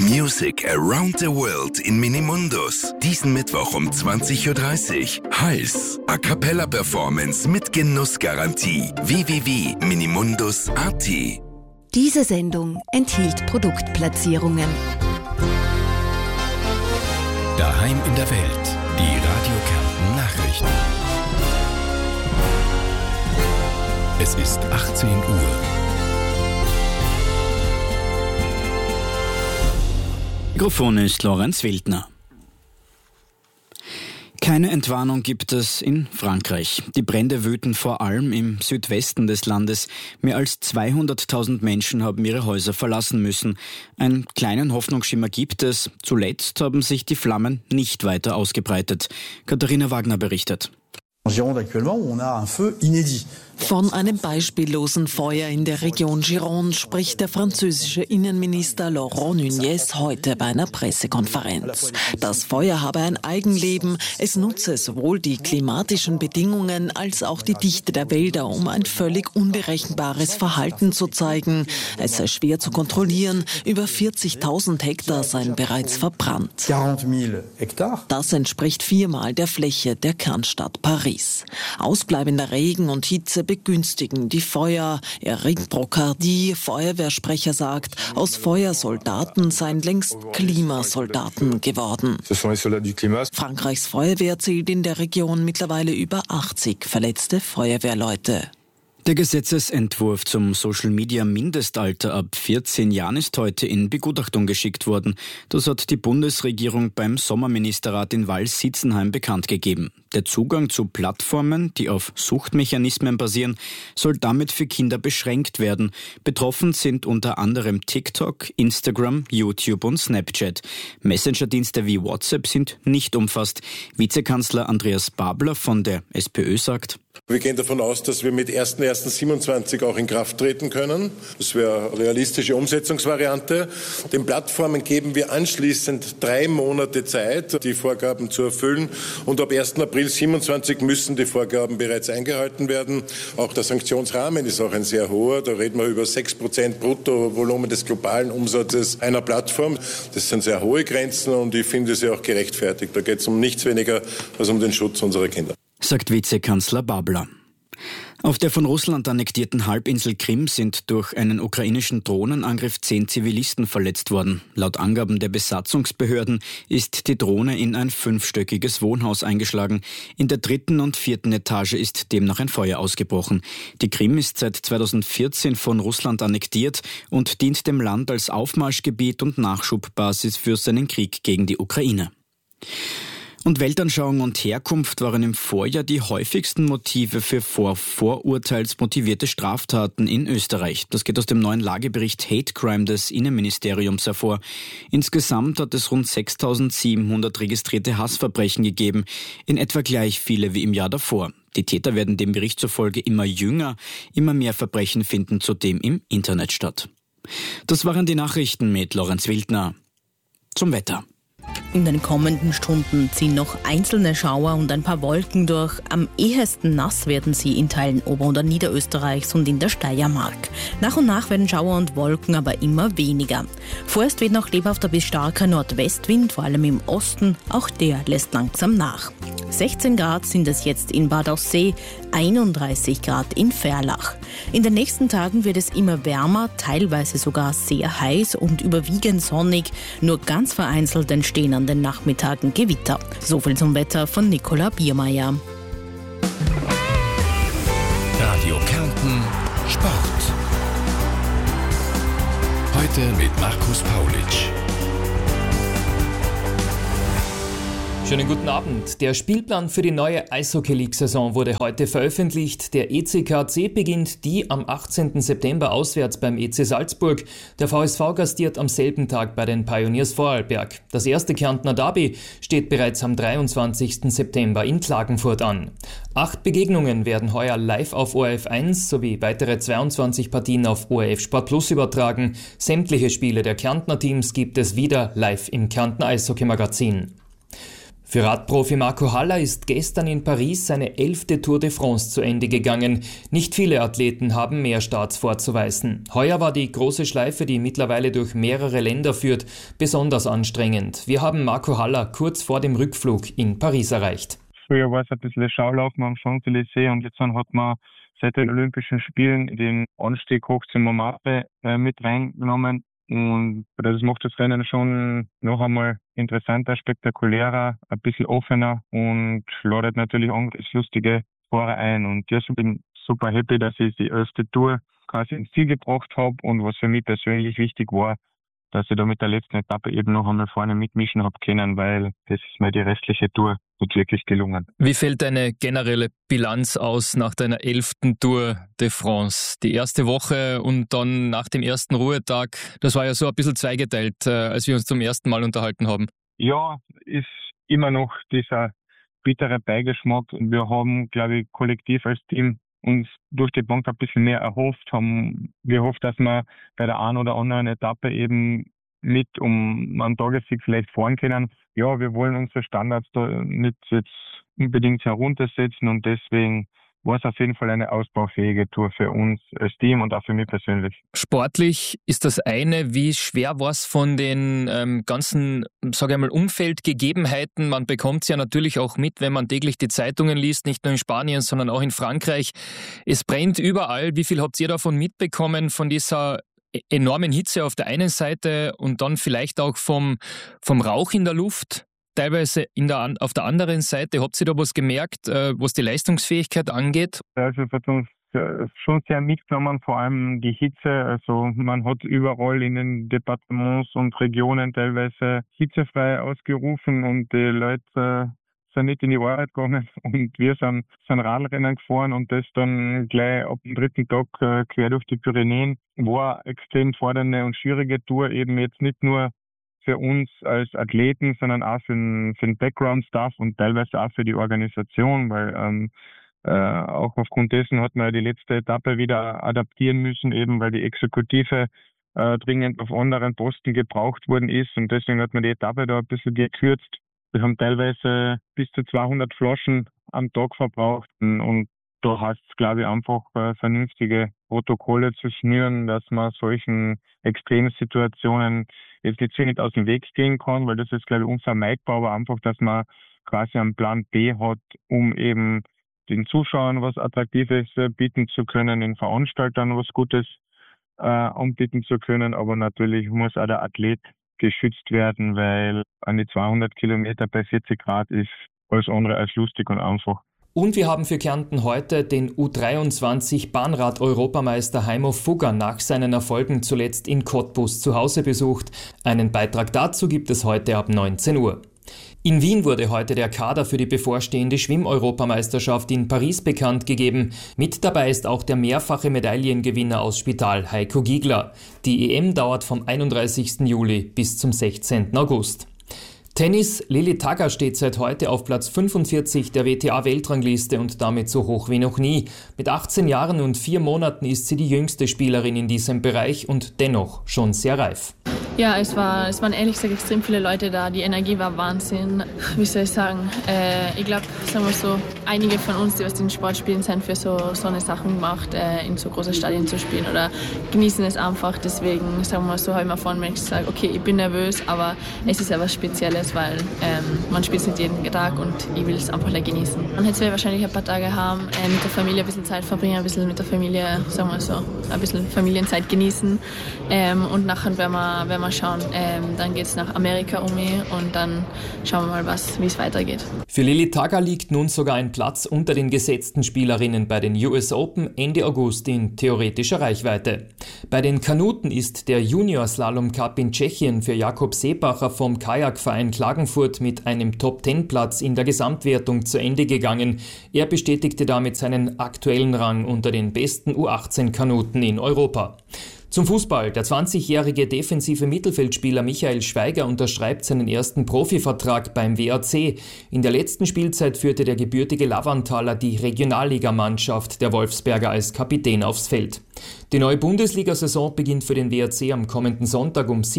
Music around the world in Minimundus. Diesen Mittwoch um 20.30 Uhr. Hals. A Cappella Performance mit Genussgarantie. www.minimundus.at. Diese Sendung enthielt Produktplatzierungen. Daheim in der Welt. Die Radio Kärnten Nachrichten. Es ist 18 Uhr. Mikrofon ist Lorenz Wildner. Keine Entwarnung gibt es in Frankreich. Die Brände wüten vor allem im Südwesten des Landes. Mehr als 200.000 Menschen haben ihre Häuser verlassen müssen. Einen kleinen Hoffnungsschimmer gibt es. Zuletzt haben sich die Flammen nicht weiter ausgebreitet. Katharina Wagner berichtet. Von einem beispiellosen Feuer in der Region Gironde spricht der französische Innenminister Laurent Nunez heute bei einer Pressekonferenz. Das Feuer habe ein Eigenleben, es nutze sowohl die klimatischen Bedingungen als auch die Dichte der Wälder, um ein völlig unberechenbares Verhalten zu zeigen. Es sei schwer zu kontrollieren, über 40.000 Hektar seien bereits verbrannt. Das entspricht 4-mal der Fläche der Kernstadt Paris. Ausbleibender Regen und Hitze begünstigen die Feuer. Eric Brocardi, Feuerwehrsprecher, sagt, aus Feuersoldaten seien längst Klimasoldaten geworden. Frankreichs Feuerwehr zählt in der Region mittlerweile über 80 verletzte Feuerwehrleute. Der Gesetzesentwurf zum Social-Media-Mindestalter ab 14 Jahren ist heute in Begutachtung geschickt worden. Das hat die Bundesregierung beim Sommerministerrat in Vals-Sitzenheim bekannt gegeben. Der Zugang zu Plattformen, die auf Suchtmechanismen basieren, soll damit für Kinder beschränkt werden. Betroffen sind unter anderem TikTok, Instagram, YouTube und Snapchat. Messenger-Dienste wie WhatsApp sind nicht umfasst. Vizekanzler Andreas Babler von der SPÖ sagt: Wir gehen davon aus, dass wir mit 1.1.27 auch in Kraft treten können. Das wäre eine realistische Umsetzungsvariante. Den Plattformen geben wir anschließend 3 Monate Zeit, die Vorgaben zu erfüllen. Und ab 1. April 27 müssen die Vorgaben bereits eingehalten werden. Auch der Sanktionsrahmen ist auch ein sehr hoher. Da reden wir über 6% Bruttovolumen des globalen Umsatzes einer Plattform. Das sind sehr hohe Grenzen und ich finde sie auch gerechtfertigt. Da geht es um nichts weniger als um den Schutz unserer Kinder, sagt Vizekanzler Babler. Auf der von Russland annektierten Halbinsel Krim sind durch einen ukrainischen Drohnenangriff 10 Zivilisten verletzt worden. Laut Angaben der Besatzungsbehörden ist die Drohne in ein 5-stöckiges Wohnhaus eingeschlagen. In der 3. und 4. Etage ist demnach ein Feuer ausgebrochen. Die Krim ist seit 2014 von Russland annektiert und dient dem Land als Aufmarschgebiet und Nachschubbasis für seinen Krieg gegen die Ukraine. Und Weltanschauung und Herkunft waren im Vorjahr die häufigsten Motive für vorurteilsmotivierte Straftaten in Österreich. Das geht aus dem neuen Lagebericht Hate Crime des Innenministeriums hervor. Insgesamt hat es rund 6.700 registrierte Hassverbrechen gegeben, in etwa gleich viele wie im Jahr davor. Die Täter werden dem Bericht zufolge immer jünger, immer mehr Verbrechen finden zudem im Internet statt. Das waren die Nachrichten mit Lorenz Wildner. Zum Wetter. In den kommenden Stunden ziehen noch einzelne Schauer und ein paar Wolken durch. Am ehesten nass werden sie in Teilen Ober- und Niederösterreichs und in der Steiermark. Nach und nach werden Schauer und Wolken aber immer weniger. Vorerst weht noch lebhafter bis starker Nordwestwind, vor allem im Osten. Auch der lässt langsam nach. 16 Grad sind es jetzt in Bad Aussee, 31 Grad in Verlach. In den nächsten Tagen wird es immer wärmer, teilweise sogar sehr heiß und überwiegend sonnig. Nur ganz vereinzelt entstehen an den Nachmittagen Gewitter. So viel zum Wetter von Nicola Biermeier. Radio Kärnten Sport. Heute mit Markus Paulitsch. Schönen guten Abend. Der Spielplan für die neue Eishockey-League-Saison wurde heute veröffentlicht. Der ECKC beginnt die am 18. September auswärts beim EC Salzburg. Der VSV gastiert am selben Tag bei den Pioneers Vorarlberg. Das erste Kärntner Derby steht bereits am 23. September in Klagenfurt an. 8 Begegnungen werden heuer live auf ORF 1 sowie weitere 22 Partien auf ORF Sport Plus übertragen. Sämtliche Spiele der Kärntner Teams gibt es wieder live im Kärntner Eishockey-Magazin. Für Radprofi Marco Haller ist gestern in Paris seine 11. Tour de France zu Ende gegangen. Nicht viele Athleten haben mehr Starts vorzuweisen. Heuer war die große Schleife, die mittlerweile durch mehrere Länder führt, besonders anstrengend. Wir haben Marco Haller kurz vor dem Rückflug in Paris erreicht. Früher war es ein bisschen Schaulaufen am Champs-Élysées und jetzt hat man seit den Olympischen Spielen den Anstieg hoch zum Montmartre mit reingenommen. Und das macht das Rennen schon noch einmal interessanter, spektakulärer, ein bisschen offener und ladet natürlich lustige Fahrer ein. Und deshalb bin ich super happy, dass ich die 11. Tour quasi ins Ziel gebracht habe. Und was für mich persönlich wichtig war, dass ich da mit der letzten Etappe eben noch einmal vorne mitmischen habe können, weil das ist mir die restliche Tour nicht wirklich gelungen. Wie fällt deine generelle Bilanz aus nach deiner 11. Tour de France? Die erste Woche und dann nach dem ersten Ruhetag, das war ja so ein bisschen zweigeteilt, als wir uns zum ersten Mal unterhalten haben. Ja, ist immer noch dieser bittere Beigeschmack. Wir haben, glaube ich, kollektiv als Team uns durch die Bank ein bisschen mehr erhofft, haben gehofft, dass wir bei der einen oder anderen Etappe eben mit um einen Tagessieg vielleicht fahren können. Ja, wir wollen unsere Standards da nicht jetzt unbedingt heruntersetzen und deswegen war es auf jeden Fall eine ausbaufähige Tour für uns als Team und auch für mich persönlich. Sportlich ist das eine. Wie schwer war es von den ganzen, sage ich mal, Umfeldgegebenheiten? Man bekommt es ja natürlich auch mit, wenn man täglich die Zeitungen liest, nicht nur in Spanien, sondern auch in Frankreich. Es brennt überall. Wie viel habt ihr davon mitbekommen, von dieser enormen Hitze auf der einen Seite und dann vielleicht auch vom Rauch in der Luft? Teilweise auf der anderen Seite, habt ihr da was gemerkt, was die Leistungsfähigkeit angeht? Also es hat uns schon sehr mitgenommen, vor allem die Hitze. Also man hat überall in den Departements und Regionen teilweise hitzefrei ausgerufen und die Leute sind nicht in die Arbeit gegangen und wir sind Radrennen gefahren und das dann gleich ab dem 3. Tag quer durch die Pyrenäen. War eine extrem fordernde und schwierige Tour, eben jetzt nicht nur für uns als Athleten, sondern auch für den Background-Staff und teilweise auch für die Organisation, weil auch aufgrund dessen hat man die letzte Etappe wieder adaptieren müssen, eben weil die Exekutive dringend auf anderen Posten gebraucht worden ist und deswegen hat man die Etappe da ein bisschen gekürzt. Wir haben teilweise bis zu 200 Flaschen am Tag verbraucht und da heißt es, glaube ich, einfach vernünftige Protokolle zu schnüren, dass man solchen Extremsituationen jetzt nicht zwingend aus dem Weg gehen kann, weil das ist, glaube ich, unvermeidbar, aber einfach, dass man quasi einen Plan B hat, um eben den Zuschauern was Attraktives bieten zu können, den Veranstaltern was Gutes anbieten zu können, aber natürlich muss auch der Athlet geschützt werden, weil an die 200 Kilometer bei 40 Grad ist alles andere als lustig und einfach. Und wir haben für Kärnten heute den U23 Bahnrad-Europameister Heimo Fugger nach seinen Erfolgen zuletzt in Cottbus zu Hause besucht. Einen Beitrag dazu gibt es heute ab 19 Uhr. In Wien wurde heute der Kader für die bevorstehende Schwimm-Europameisterschaft in Paris bekannt gegeben. Mit dabei ist auch der mehrfache Medaillengewinner aus Spital, Heiko Giegler. Die EM dauert vom 31. Juli bis zum 16. August. Tennis: Lili Tagger steht seit heute auf Platz 45 der WTA-Weltrangliste und damit so hoch wie noch nie. Mit 18 Jahren und 4 Monaten ist sie die jüngste Spielerin in diesem Bereich und dennoch schon sehr reif. Ja, es waren ehrlich gesagt extrem viele Leute da. Die Energie war Wahnsinn. Wie soll ich sagen? Ich glaube, sagen wir so, einige von uns, die was den Sport spielen, sind für so eine Sachen gemacht, in so große Stadien zu spielen oder genießen es einfach. Deswegen, sagen wir so, habe ich mir vorhin gesagt, okay, ich bin nervös, aber es ist ja was Spezielles, weil man spielt es nicht jeden Tag und ich will es einfach genießen. Man hätte wahrscheinlich ein paar Tage haben, mit der Familie ein bisschen Zeit verbringen, ein bisschen mit der Familie, sagen wir so, ein bisschen Familienzeit genießen und nachher werden wir schauen, dann geht es nach Amerika und dann schauen wir mal, wie es weitergeht. Für Lili Tagger liegt nun sogar ein Platz unter den gesetzten Spielerinnen bei den US Open Ende August in theoretischer Reichweite. Bei den Kanuten ist der Junior Slalom Cup in Tschechien für Jakob Seebacher vom Kajakverein Klagenfurt mit einem Top-10-Platz in der Gesamtwertung zu Ende gegangen. Er bestätigte damit seinen aktuellen Rang unter den besten U18-Kanuten in Europa. Zum Fußball. Der 20-jährige defensive Mittelfeldspieler Michael Schweiger unterschreibt seinen ersten Profivertrag beim WAC. In der letzten Spielzeit führte der gebürtige Lavantaler die Regionalligamannschaft der Wolfsberger als Kapitän aufs Feld. Die neue Bundesliga-Saison beginnt für den WAC am kommenden Sonntag um